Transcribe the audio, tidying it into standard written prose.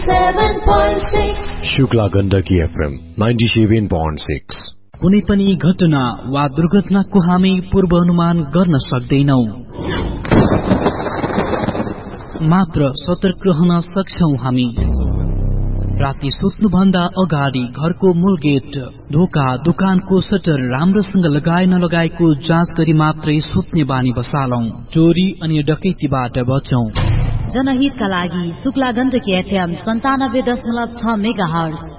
Shukla Gandaki FM 97.6। कुनै पनि घटना वा दुर्घटनाको हामी पूर्वानुमान गर्न सक्दैनौं, मात्र सतर्क रहन सक्छौं हामी। राति सुत्नुभन्दा अगाडि घरको मूल गेट, ढोका, दोकानको सटर राम्रोसँग लगाए नलगाएको जाँच गरी मात्रै सुत्ने बानी बसालौं। चोरी अनि डकैतीबाट बचौं। जनहितका लागि शुक्ला गण्डकी FM 97.6 मेगाहर्ज